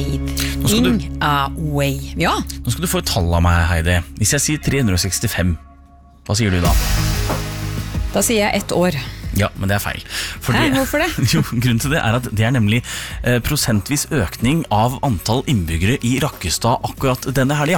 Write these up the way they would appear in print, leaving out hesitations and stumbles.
fading away. Ja. Nå skal du få et tall av meg, Heidi. Hvis jeg sier 365, hva sier du da? Da sier jeg 1 år. Ja, men det er feil. Hvorfor det? Jo, grunnen til det er at det er nemlig prosentvis økning av antall innbyggere i Rakkestad akkurat denne helgen.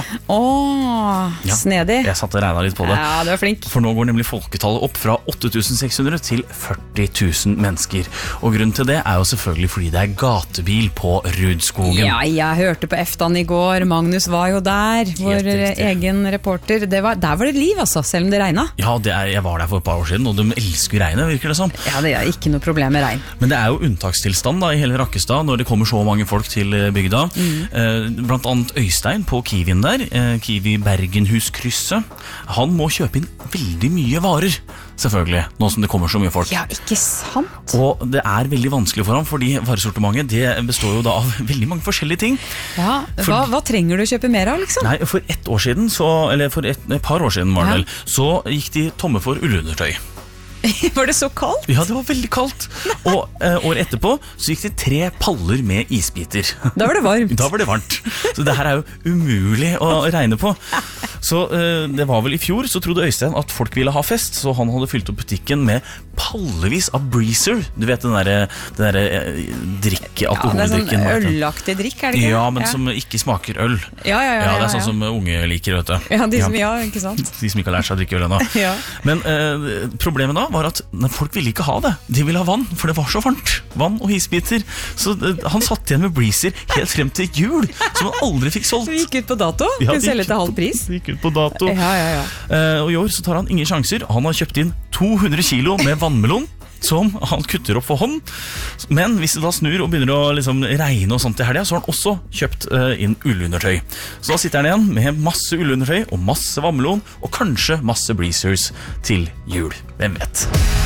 Snedig. Jeg satt og regnet litt på det. Ja, du er flink. For nå går nemlig folketallet opp fra 8600 til 40 000 mennesker. Og grunnen til det er jo selvfølgelig fordi det er gatebil på Rudskogen. Ja, jeg hørte på Eftan i går. Magnus var jo der, vår egen reporter. Der var det liv, altså, selv om det regnet. Ja, jeg var der for et par år siden, og de elsker regnet, virker det som. Ja, det er ikke noe problem med regn. Men det er jo unntakstilstand da, i hele Rakkestad når det kommer så mange folk til bygda. Blant annet Øystein på Kiwien der, Kiwi Bergenhuskrysset. Han må kjøpe inn veldig mye varer, selvfølgelig, nå som det kommer så mye folk. Ja, ikke sant? Og det er veldig vanskelig for ham, fordi varesortimentet det består jo da av veldig mange forskjellige ting. Ja, hva trenger du å kjøpe mer av, liksom? Nei, for et år siden, eller for et par år siden var det vel, så gikk de tomme for ullundertøy. Var det så kaldt? Ja, det var veldig kaldt. Og året etterpå så gikk det 3 paller med isbiter. Da var det varmt. Da var det varmt. Så det her er jo umulig å regne på. Så det var vel i fjor, så trodde Øystein at folk ville ha fest, så han hadde fylt opp butikken med pallevis av Breezer. Du vet den der alkoholdrikken. Ja, det er sånn ølaktig drikk, er det ikke? Ja, men som ikke smaker øl. Ja, det er sånn som unge liker, vet du. Ja, ikke sant? De som ikke har lært seg å drikke øl ennå. Ja. Men problemet da var at folk ville ikke ha det. De ville ha vann, for det var så varmt. Vann og isbiter. Så han satt igjen med Breezer helt frem til jul, som han aldri fikk solgt. Så vi gikk ut på dato? Kunne selge til halv pris? Vi gikk ut på dato. Ja. Og i år så tar han ingen sjanser. Han har kjøpt inn 200 kilo med vannmelon, som han kutter opp for hånd. Men hvis det da snur og begynner å liksom regne og sånt i helgen, så har han også kjøpt inn ullundertøy. Så da sitter han igjen med masse ullundertøy og masse vannmelon, og kanskje masse Breezers til jul. Hvem vet?